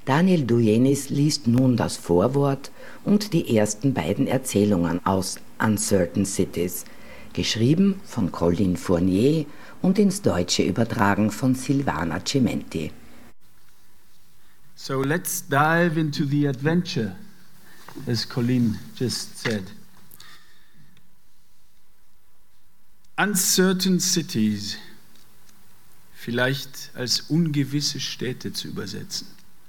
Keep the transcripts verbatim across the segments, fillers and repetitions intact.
Daniel Duyenis liest nun das Vorwort und die ersten beiden Erzählungen aus Uncertain Cities, geschrieben von Colin Fournier und ins Deutsche übertragen von Silvana Cimenti. So let's dive into the adventure, as Colin just said. Uncertain Cities, vielleicht als ungewisse Städte zu übersetzen.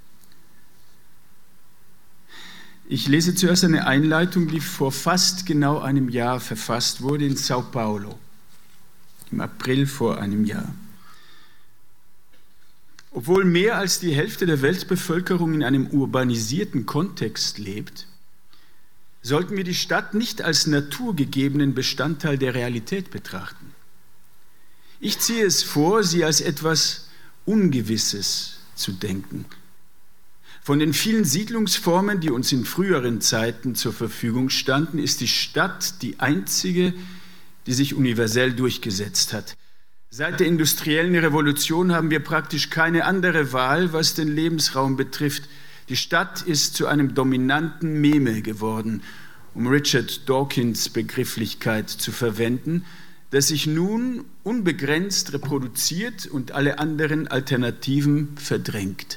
Ich lese zuerst eine Einleitung, die vor fast genau einem Jahr verfasst wurde in Sao Paulo, im April vor einem Jahr. Obwohl mehr als die Hälfte der Weltbevölkerung in einem urbanisierten Kontext lebt, sollten wir die Stadt nicht als naturgegebenen Bestandteil der Realität betrachten. Ich ziehe es vor, sie als etwas Ungewisses zu denken. Von den vielen Siedlungsformen, die uns in früheren Zeiten zur Verfügung standen, ist die Stadt die einzige, die sich universell durchgesetzt hat. Seit der industriellen Revolution haben wir praktisch keine andere Wahl, was den Lebensraum betrifft. Die Stadt ist zu einem dominanten Meme geworden, um Richard Dawkins Begrifflichkeit zu verwenden, das sich nun unbegrenzt reproduziert und alle anderen Alternativen verdrängt.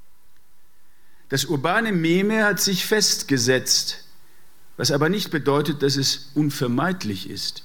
Das urbane Meme hat sich festgesetzt, was aber nicht bedeutet, dass es unvermeidlich ist.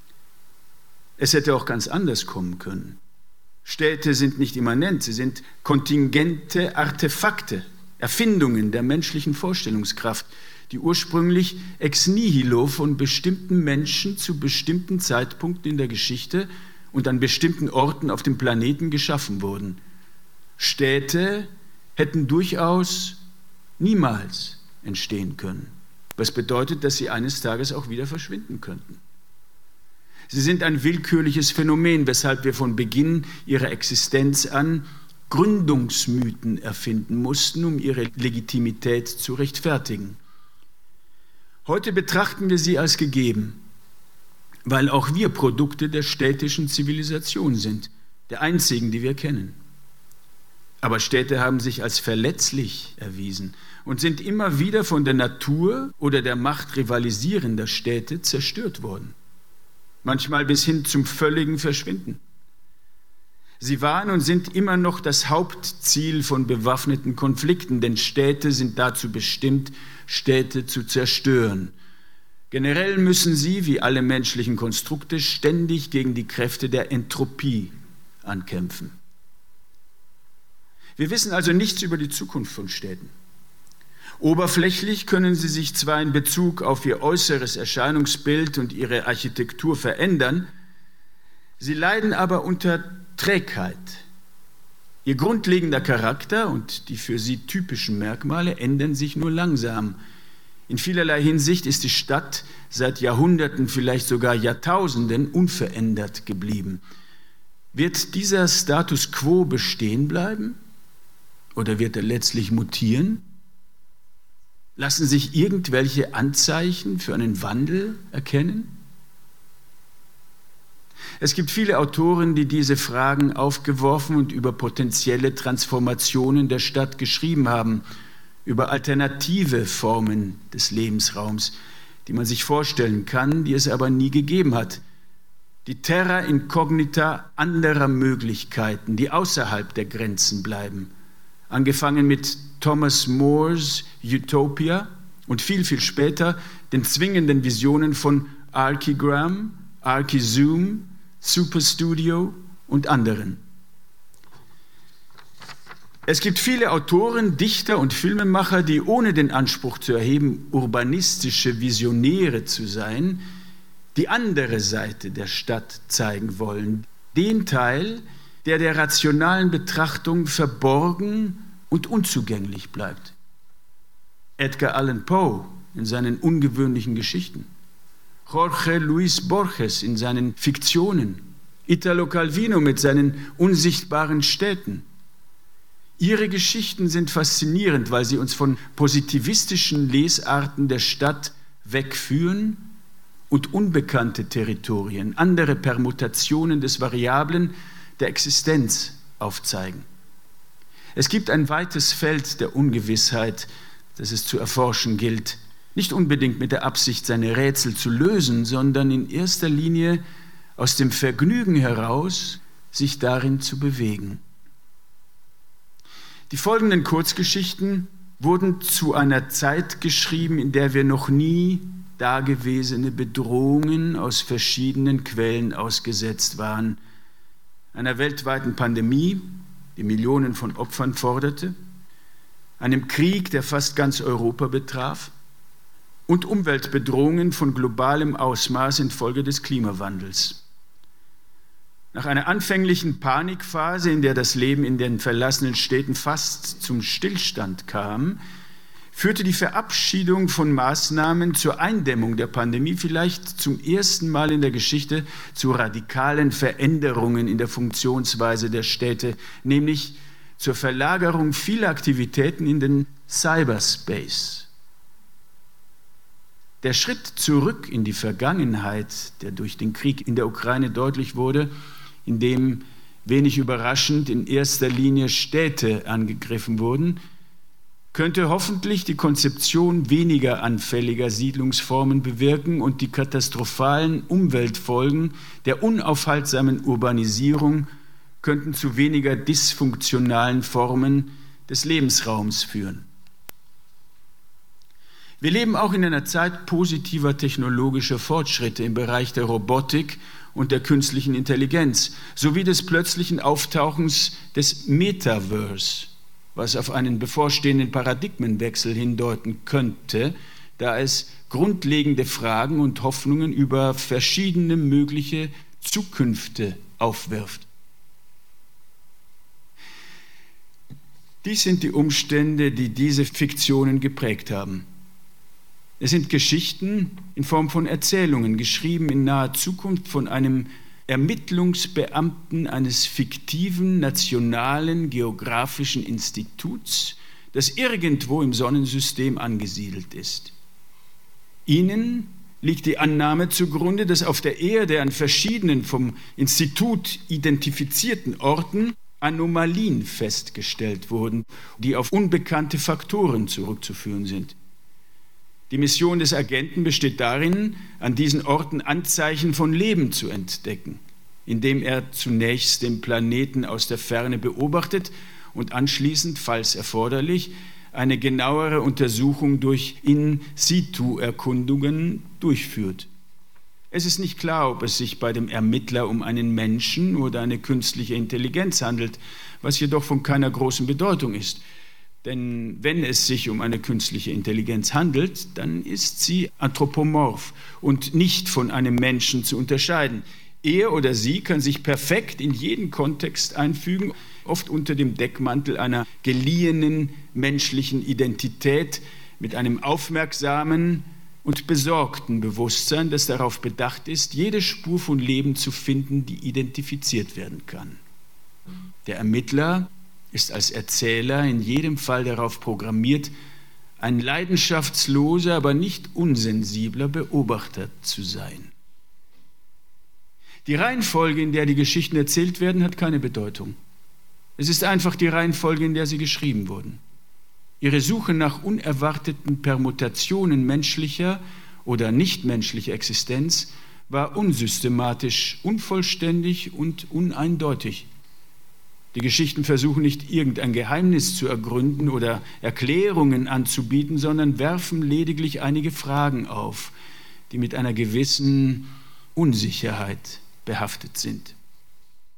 Es hätte auch ganz anders kommen können. Städte sind nicht immanent, sie sind kontingente Artefakte, Erfindungen der menschlichen Vorstellungskraft, die ursprünglich ex nihilo von bestimmten Menschen zu bestimmten Zeitpunkten in der Geschichte und an bestimmten Orten auf dem Planeten geschaffen wurden. Städte hätten durchaus niemals entstehen können, was bedeutet, dass sie eines Tages auch wieder verschwinden könnten. Sie sind ein willkürliches Phänomen, weshalb wir von Beginn ihrer Existenz an Gründungsmythen erfinden mussten, um ihre Legitimität zu rechtfertigen. Heute betrachten wir sie als gegeben, weil auch wir Produkte der städtischen Zivilisation sind, der einzigen, die wir kennen. Aber Städte haben sich als verletzlich erwiesen und sind immer wieder von der Natur oder der Macht rivalisierender Städte zerstört worden. Manchmal bis hin zum völligen Verschwinden. Sie waren und sind immer noch das Hauptziel von bewaffneten Konflikten, denn Städte sind dazu bestimmt, Städte zu zerstören. Generell müssen sie, wie alle menschlichen Konstrukte, ständig gegen die Kräfte der Entropie ankämpfen. Wir wissen also nichts über die Zukunft von Städten. Oberflächlich können sie sich zwar in Bezug auf ihr äußeres Erscheinungsbild und ihre Architektur verändern, sie leiden aber unter Trägheit. Ihr grundlegender Charakter und die für sie typischen Merkmale ändern sich nur langsam. In vielerlei Hinsicht ist die Stadt seit Jahrhunderten, vielleicht sogar Jahrtausenden unverändert geblieben. Wird dieser Status quo bestehen bleiben? Oder wird er letztlich mutieren? Lassen sich irgendwelche Anzeichen für einen Wandel erkennen? Es gibt viele Autoren, die diese Fragen aufgeworfen und über potenzielle Transformationen der Stadt geschrieben haben, über alternative Formen des Lebensraums, die man sich vorstellen kann, die es aber nie gegeben hat. Die Terra incognita anderer Möglichkeiten, die außerhalb der Grenzen bleiben. Angefangen mit Thomas Moores Utopia und viel, viel später den zwingenden Visionen von Archigram, Archizoom, Superstudio und anderen. Es gibt viele Autoren, Dichter und Filmemacher, die ohne den Anspruch zu erheben, urbanistische Visionäre zu sein, die andere Seite der Stadt zeigen wollen. Den Teil, der der rationalen Betrachtung verborgen und unzugänglich bleibt. Edgar Allan Poe in seinen ungewöhnlichen Geschichten, Jorge Luis Borges in seinen Fiktionen, Italo Calvino mit seinen unsichtbaren Städten. Ihre Geschichten sind faszinierend, weil sie uns von positivistischen Lesarten der Stadt wegführen und unbekannte Territorien, andere Permutationen des Variablen der Existenz aufzeigen. Es gibt ein weites Feld der Ungewissheit, das es zu erforschen gilt. Nicht unbedingt mit der Absicht, seine Rätsel zu lösen, sondern in erster Linie aus dem Vergnügen heraus, sich darin zu bewegen. Die folgenden Kurzgeschichten wurden zu einer Zeit geschrieben, in der wir noch nie dagewesene Bedrohungen aus verschiedenen Quellen ausgesetzt waren. Einer weltweiten Pandemie, die Millionen von Opfern forderte, einem Krieg, der fast ganz Europa betraf, und Umweltbedrohungen von globalem Ausmaß infolge des Klimawandels. Nach einer anfänglichen Panikphase, in der das Leben in den verlassenen Städten fast zum Stillstand kam, führte die Verabschiedung von Maßnahmen zur Eindämmung der Pandemie vielleicht zum ersten Mal in der Geschichte zu radikalen Veränderungen in der Funktionsweise der Städte, nämlich zur Verlagerung vieler Aktivitäten in den Cyberspace. Der Schritt zurück in die Vergangenheit, der durch den Krieg in der Ukraine deutlich wurde, in dem, wenig überraschend, in erster Linie Städte angegriffen wurden, könnte hoffentlich die Konzeption weniger anfälliger Siedlungsformen bewirken und die katastrophalen Umweltfolgen der unaufhaltsamen Urbanisierung könnten zu weniger dysfunktionalen Formen des Lebensraums führen. Wir leben auch in einer Zeit positiver technologischer Fortschritte im Bereich der Robotik und der künstlichen Intelligenz sowie des plötzlichen Auftauchens des Metaverse, was auf einen bevorstehenden Paradigmenwechsel hindeuten könnte, da es grundlegende Fragen und Hoffnungen über verschiedene mögliche Zukünfte aufwirft. Dies sind die Umstände, die diese Fiktionen geprägt haben. Es sind Geschichten in Form von Erzählungen, geschrieben in naher Zukunft von einem Ermittlungsbeamten eines fiktiven nationalen geografischen Instituts, das irgendwo im Sonnensystem angesiedelt ist. Ihnen liegt die Annahme zugrunde, dass auf der Erde an verschiedenen vom Institut identifizierten Orten Anomalien festgestellt wurden, die auf unbekannte Faktoren zurückzuführen sind. Die Mission des Agenten besteht darin, an diesen Orten Anzeichen von Leben zu entdecken, indem er zunächst den Planeten aus der Ferne beobachtet und anschließend, falls erforderlich, eine genauere Untersuchung durch In-situ-Erkundungen durchführt. Es ist nicht klar, ob es sich bei dem Ermittler um einen Menschen oder eine künstliche Intelligenz handelt, was jedoch von keiner großen Bedeutung ist. Denn wenn es sich um eine künstliche Intelligenz handelt, dann ist sie anthropomorph und nicht von einem Menschen zu unterscheiden. Er oder sie kann sich perfekt in jeden Kontext einfügen, oft unter dem Deckmantel einer geliehenen menschlichen Identität mit einem aufmerksamen und besorgten Bewusstsein, das darauf bedacht ist, jede Spur von Leben zu finden, die identifiziert werden kann. Der Ermittler ist als Erzähler in jedem Fall darauf programmiert, ein leidenschaftsloser, aber nicht unsensibler Beobachter zu sein. Die Reihenfolge, in der die Geschichten erzählt werden, hat keine Bedeutung. Es ist einfach die Reihenfolge, in der sie geschrieben wurden. Ihre Suche nach unerwarteten Permutationen menschlicher oder nichtmenschlicher Existenz war unsystematisch, unvollständig und uneindeutig. Die Geschichten versuchen nicht irgendein Geheimnis zu ergründen oder Erklärungen anzubieten, sondern werfen lediglich einige Fragen auf, die mit einer gewissen Unsicherheit behaftet sind.